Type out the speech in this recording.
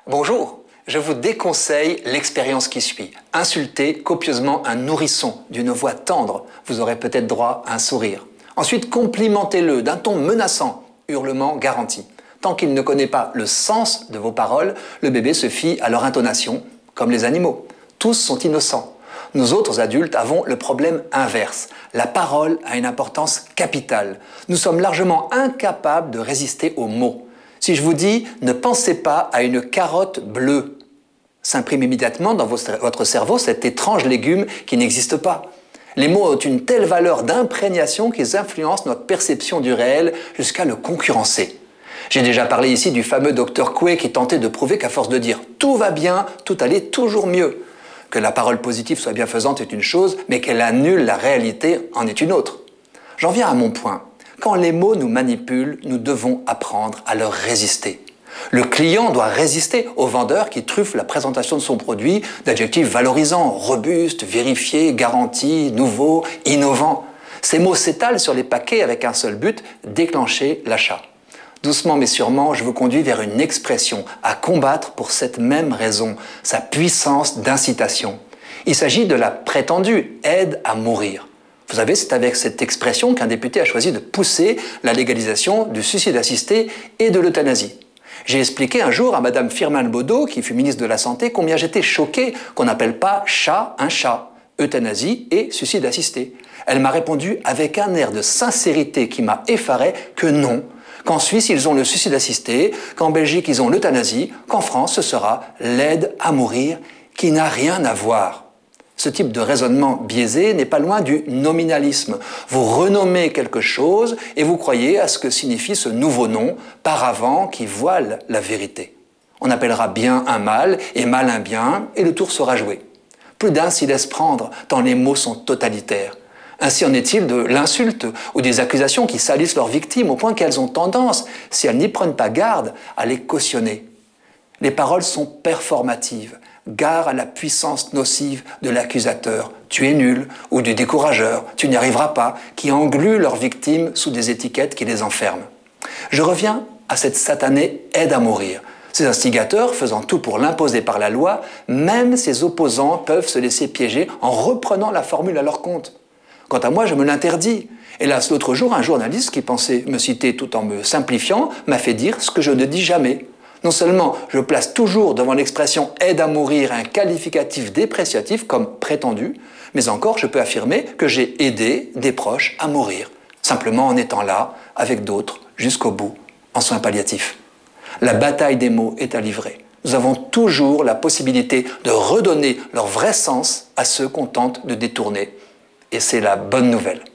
Bonjour, je vous déconseille l'expérience qui suit. Insultez copieusement un nourrisson d'une voix tendre, vous aurez peut-être droit à un sourire. Ensuite, complimentez-le d'un ton menaçant, hurlement garanti. Tant qu'il ne connaît pas le sens de vos paroles, le bébé se fie à leur intonation, comme les animaux. Tous sont innocents. Nous autres adultes avons le problème inverse. La parole a une importance capitale. Nous sommes largement incapables de résister aux mots. Si je vous dis « ne pensez pas à une carotte bleue », s'imprime immédiatement dans votre cerveau cet étrange légume qui n'existe pas. Les mots ont une telle valeur d'imprégnation qu'ils influencent notre perception du réel jusqu'à le concurrencer. J'ai déjà parlé ici du fameux docteur Coué qui tentait de prouver qu'à force de dire « tout va bien, tout allait toujours mieux ». Que la parole positive soit bienfaisante est une chose, mais qu'elle annule la réalité en est une autre. J'en viens à mon point. Quand les mots nous manipulent, nous devons apprendre à leur résister. Le client doit résister au vendeur qui truffe la présentation de son produit d'adjectifs valorisants, robuste, vérifié, garanti, nouveau, innovant. Ces mots s'étalent sur les paquets avec un seul but, déclencher l'achat. Doucement mais sûrement, je vous conduis vers une expression à combattre pour cette même raison, sa puissance d'incitation. Il s'agit de la prétendue aide à mourir. Vous savez, c'est avec cette expression qu'un député a choisi de pousser la légalisation du suicide assisté et de l'euthanasie. J'ai expliqué un jour à Madame Firmin Lebaudot, qui fut ministre de la Santé, combien j'étais choqué qu'on n'appelle pas chat un chat, euthanasie et suicide assisté. Elle m'a répondu avec un air de sincérité qui m'a effaré que non, qu'en Suisse ils ont le suicide assisté, qu'en Belgique ils ont l'euthanasie, qu'en France ce sera l'aide à mourir, qui n'a rien à voir. Ce type de raisonnement biaisé n'est pas loin du nominalisme. Vous renommez quelque chose et vous croyez à ce que signifie ce nouveau nom, paravent qui voile la vérité. On appellera bien un mal et mal un bien et le tour sera joué. Plus d'un s'y laisse prendre tant les mots sont totalitaires. Ainsi en est-il de l'insulte ou des accusations qui salissent leurs victimes au point qu'elles ont tendance, si elles n'y prennent pas garde, à les cautionner. Les paroles sont performatives. Gare à la puissance nocive de l'accusateur, tu es nul, ou du décourageur, tu n'y arriveras pas, qui engluent leurs victimes sous des étiquettes qui les enferment. Je reviens à cette satanée aide à mourir. Ces instigateurs, faisant tout pour l'imposer par la loi, même ses opposants peuvent se laisser piéger en reprenant la formule à leur compte. Quant à moi, je me l'interdis. Hélas, l'autre jour, un journaliste qui pensait me citer tout en me simplifiant m'a fait dire ce que je ne dis jamais. Non seulement je place toujours devant l'expression « aide à mourir » un qualificatif dépréciatif comme prétendu, mais encore je peux affirmer que j'ai aidé des proches à mourir, simplement en étant là, avec d'autres, jusqu'au bout, en soins palliatifs. La bataille des mots est à livrer. Nous avons toujours la possibilité de redonner leur vrai sens à ceux qu'on tente de détourner. Et c'est la bonne nouvelle.